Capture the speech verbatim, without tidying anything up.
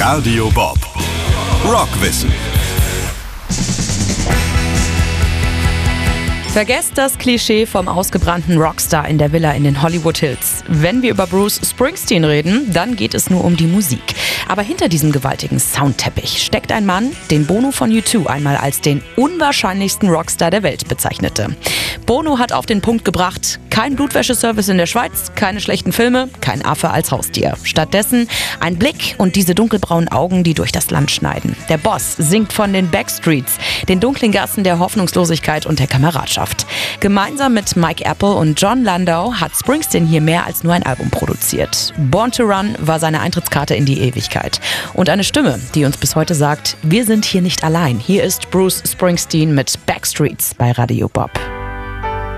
Radio Bob. Rockwissen. Vergesst das Klischee vom ausgebrannten Rockstar in der Villa in den Hollywood Hills. Wenn wir über Bruce Springsteen reden, dann geht es nur um die Musik. Aber hinter diesem gewaltigen Soundteppich steckt ein Mann, den Bono von U zwei einmal als den unwahrscheinlichsten Rockstar der Welt bezeichnete. Bono hat auf den Punkt gebracht: kein Blutwäscheservice in der Schweiz, keine schlechten Filme, kein Affe als Haustier. Stattdessen ein Blick und diese dunkelbraunen Augen, die durch das Land schneiden. Der Boss singt von den Backstreets, den dunklen Gassen der Hoffnungslosigkeit und der Kameradschaft. Gemeinsam mit Mike Apple und Jon Landau hat Springsteen hier mehr als nur ein Album produziert. Born to Run war seine Eintrittskarte in die Ewigkeit. Und eine Stimme, die uns bis heute sagt: wir sind hier nicht allein. Hier ist Bruce Springsteen mit Backstreets bei Radio Bob.